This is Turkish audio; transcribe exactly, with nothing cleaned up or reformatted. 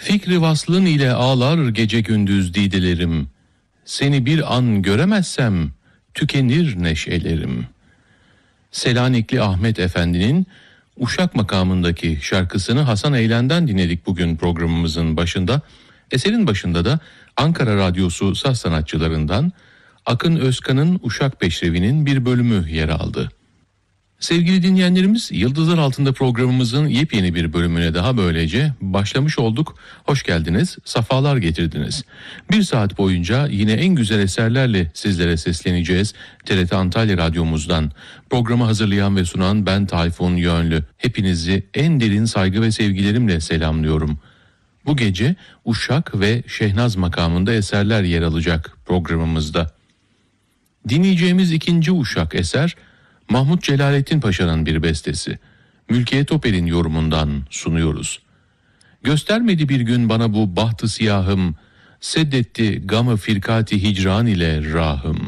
Fikri vaslın ile ağlar gece gündüz didelerim. Seni bir an göremezsem tükenir neşelerim. Selanikli Ahmet Efendi'nin Uşak makamındaki şarkısını Hasan Eylen'den dinledik bugün programımızın başında. Eserin başında da Ankara Radyosu saz sanatçılarından Akın Özkan'ın Uşak Peşrevi'nin bir bölümü yer aldı. Sevgili dinleyenlerimiz, Yıldızlar Altında programımızın yepyeni bir bölümüne daha böylece başlamış olduk. Hoş geldiniz, safalar getirdiniz. Bir saat boyunca yine en güzel eserlerle sizlere sesleneceğiz T R T Antalya Radyomuzdan. Programı hazırlayan ve sunan ben Tayfun Yönlü. Hepinizi en derin saygı ve sevgilerimle selamlıyorum. Bu gece Uşak ve Şehnaz makamında eserler yer alacak programımızda. Dinleyeceğimiz ikinci Uşak eser, Mahmut Celalettin Paşa'nın bir bestesi. Mülkiye Topel'in yorumundan sunuyoruz. Göstermedi bir gün bana bu bahtı siyahım, seddetti gamı firkati hicran ile rahım.